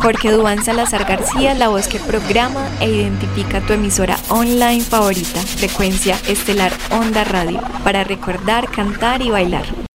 Jorge Duván Salazar García, la voz que programa e identifica tu emisora online favorita, Frecuencia Estelar Onda Radio, para recordar, cantar y bailar.